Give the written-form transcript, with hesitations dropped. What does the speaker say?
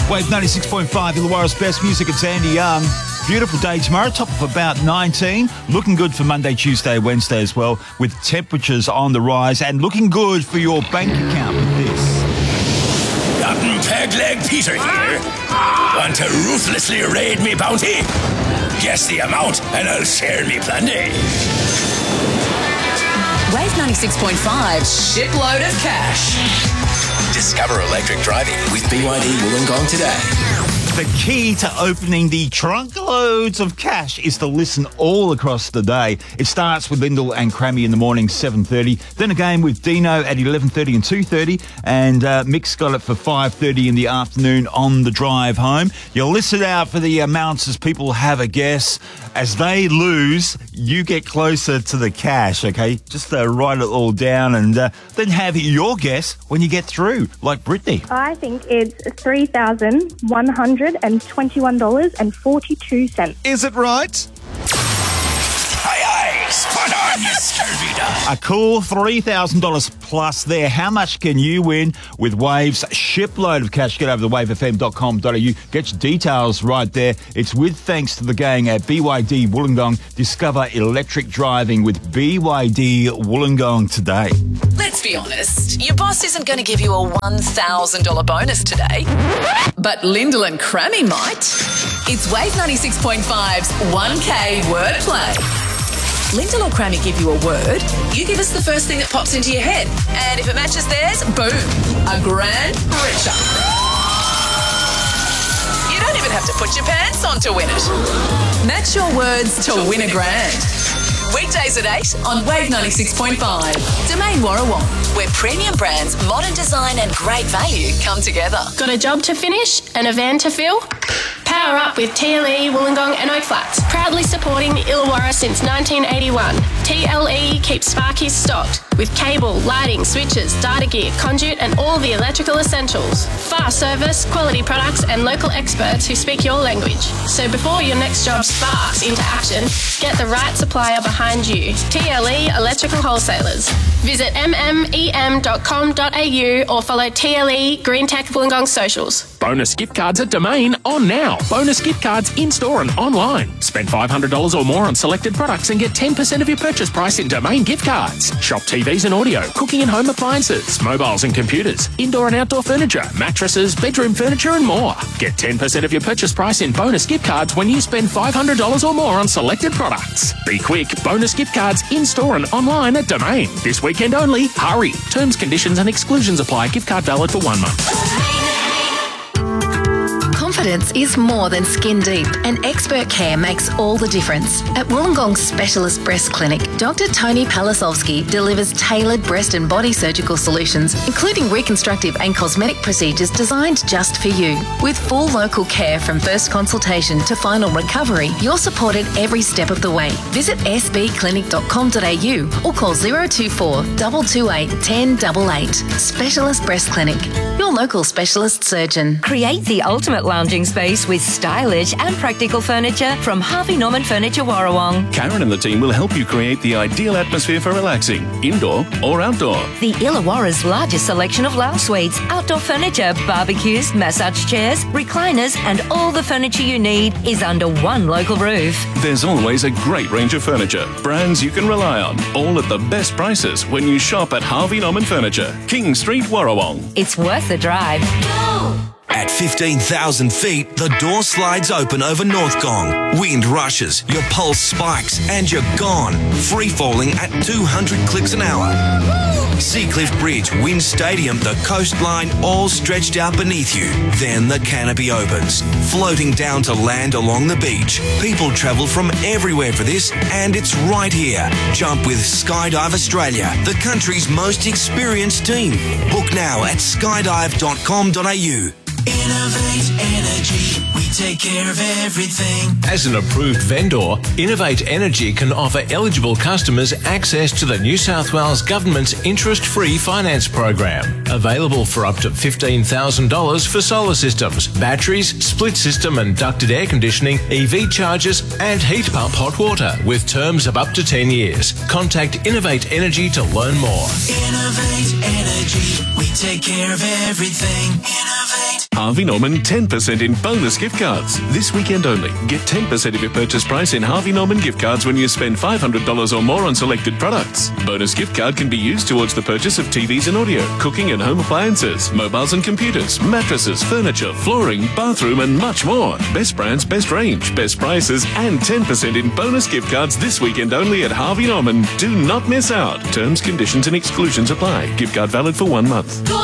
Wave 96.5, Illawarra's best music. It's Andy Young. Beautiful day tomorrow, top of about 19. Looking good for Monday, Tuesday, Wednesday as well, with temperatures on the rise, and looking good for your bank account with this. Rotten peg-leg Peter here. Want to ruthlessly raid me bounty? Guess the amount and I'll share me plenty. Wave 96.5, shipload of cash. Discover electric driving with BYD Wollongong today. The key to opening the trunk loads of cash is to listen all across the day. It starts with Lyndall and Crammy in the morning, 7:30. Then again with Dino at 11:30 and 2:30. And Mick's got it for 5:30 in the afternoon on the drive home. You'll listen out for the amounts as people have a guess. As they lose, you get closer to the cash, okay? Just write it all down and then have your guess when you get through, like Brittany. I think it's $3,121.42. Is it right? Aye, aye, spot on, you scurvy dog. A cool $3,000 plus there. How much can you win with Wave's shipload of cash? Get over to wavefm.com.au. Get your details right there. It's with thanks to the gang at BYD Wollongong. Discover electric driving with BYD Wollongong today. Let's be honest, your boss isn't going to give you a $1,000 bonus today, but Lyndall and Crammy might. It's Wave 96.5's 1K wordplay. Lyndall or Crammy give you a word, you give us the first thing that pops into your head, and if it matches theirs, boom, a grand richer. You don't even have to put your pants on to win it. Match your words to win a grand. Weekdays at 8 on Wave 96.5. Domain Warrawong, where premium brands, modern design and great value come together. Got a job to finish and a van to fill? Power up with TLE, Wollongong and Oak Flats. Proudly supporting Illawarra since 1981. TLE keeps Sparkies stocked with cable, lighting, switches, data gear, conduit and all the electrical essentials. Fast service, quality products and local experts who speak your language. So before your next job sparks into action, get the right supplier behind you. TLE Electrical Wholesalers. Visit mmem.com.au or follow TLE Green Tech Wollongong socials. Bonus gift cards at Domain on now. Bonus gift cards in-store and online. Spend $500 or more on selected products and get 10% of your purchase price in Domain gift cards. Shop TVs and audio, cooking and home appliances, mobiles and computers, indoor and outdoor furniture, mattresses, bedroom furniture and more. Get 10% of your purchase price in bonus gift cards when you spend $500 or more on selected products. Be quick. Bonus gift cards in-store and online at Domain. This weekend only. Hurry. Terms, conditions and exclusions apply. Gift card valid for 1 month. Confidence is more than skin deep, and expert care makes all the difference. At Wollongong Specialist Breast Clinic, Dr. Tony Palasovsky delivers tailored breast and body surgical solutions, including reconstructive and cosmetic procedures designed just for you. With full local care from first consultation to final recovery, you're supported every step of the way. Visit sbclinic.com.au or call 024 228 1088. Specialist Breast Clinic, your local specialist surgeon. Create the ultimate lounging space with stylish and practical furniture from Harvey Norman Furniture Warrawong. Karen and the team will help you create the ideal atmosphere for relaxing, indoor or outdoor. The Illawarra's largest selection of lounge suites, outdoor furniture, barbecues, massage chairs, recliners and all the furniture you need is under one local roof. There's always a great range of furniture, brands you can rely on, all at the best prices when you shop at Harvey Norman Furniture, King Street, Warrawong. It's worth the drive. At 15,000 feet, the door slides open over North Gong. Wind rushes, your pulse spikes, and you're gone. Free falling at 200 clicks an hour. Seacliff Bridge, Wind Stadium, the coastline, all stretched out beneath you. Then the canopy opens, floating down to land along the beach. People travel from everywhere for this, and it's right here. Jump with Skydive Australia, the country's most experienced team. Book now at skydive.com.au. Innovate Energy, we take care of everything. As an approved vendor, Innovate Energy can offer eligible customers access to the New South Wales Government's interest-free finance program. Available for up to $15,000 for solar systems, batteries, split system and ducted air conditioning, EV chargers and heat pump hot water with terms of up to 10 years. Contact Innovate Energy to learn more. Innovate Energy, we take care of everything. Innovate. Harvey Norman 10% in bonus gift cards. This weekend only. Get 10% of your purchase price in Harvey Norman gift cards when you spend $500 or more on selected products. Bonus gift card can be used towards the purchase of TVs and audio, cooking and home appliances, mobiles and computers, mattresses, furniture, flooring, bathroom and much more. Best brands, best range, best prices and 10% in bonus gift cards this weekend only at Harvey Norman. Do not miss out. Terms, conditions and exclusions apply. Gift card valid for 1 month.